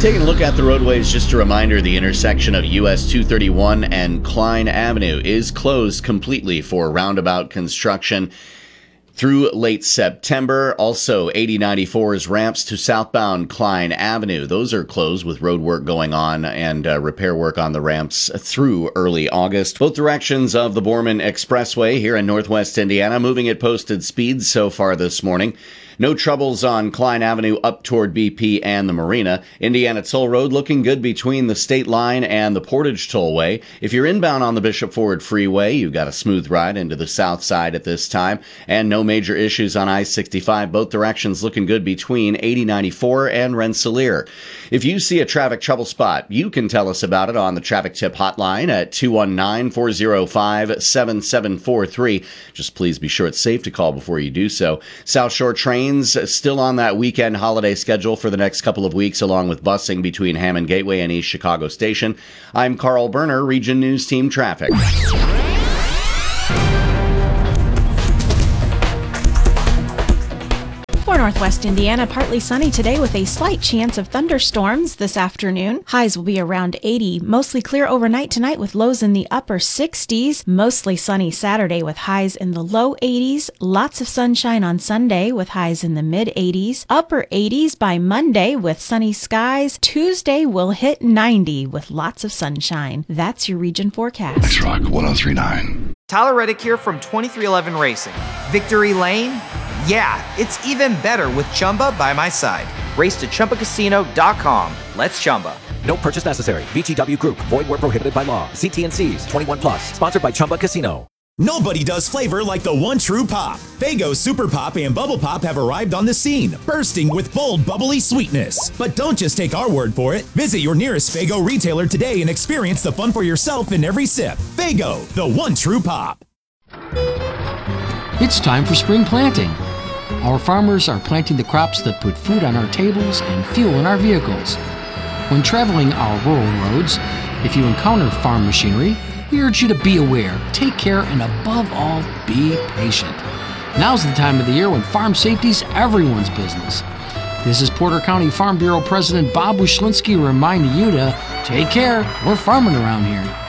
Taking a look at the roadways, just a reminder, the intersection of US 231 and Klein Avenue is closed completely for roundabout construction through late September. Also, 8094's ramps to southbound Klein Avenue. Those are closed with road work going on and repair work on the ramps through early August. Both directions of the Borman Expressway here in northwest Indiana moving at posted speeds so far this morning. No troubles on Klein Avenue up toward BP and the Marina. Indiana Toll Road looking good between the state line and the Portage Tollway. If you're inbound on the Bishop Ford Freeway, you've got a smooth ride into the south side at this time. And no major issues on I-65. Both directions looking good between 8094 and Rensselaer. If you see a traffic trouble spot, you can tell us about it on the Traffic Tip Hotline at 219-405-7743. Just please be sure it's safe to call before you do so. South Shore trains still on that weekend holiday schedule for the next couple of weeks, along with busing between Hammond Gateway and East Chicago Station. I'm Carl Berner, Region News Team Traffic. For Northwest Indiana, partly sunny today with a slight chance of thunderstorms this afternoon. Highs will be around 80. Mostly clear overnight tonight with lows in the upper 60s. Mostly sunny Saturday with highs in the low 80s. Lots of sunshine on Sunday with highs in the mid 80s. Upper 80s by Monday with sunny skies. Tuesday will hit 90 with lots of sunshine. That's your region forecast. Let's rock 1039. Tyler Reddick here from 2311 Racing. Victory Lane? Yeah, it's even better with Chumba by my side. Race to ChumbaCasino.com. Let's Chumba. No purchase necessary. VGW Group. Void where prohibited by law. See T&Cs. 21 plus. Sponsored by Chumba Casino. Nobody does flavor like the one true pop. Faygo Super Pop and Bubble Pop have arrived on the scene, bursting with bold, bubbly sweetness. But don't just take our word for it. Visit your nearest Faygo retailer today and experience the fun for yourself in every sip. Faygo, the one true pop. It's time for spring planting. Our farmers are planting the crops that put food on our tables and fuel in our vehicles. When traveling our rural roads, if you encounter farm machinery, we urge you to be aware, take care, and above all, be patient. Now's the time of the year when farm safety's everyone's business. This is Porter County Farm Bureau President Bob Wyszynski reminding you to take care. We're farming around here.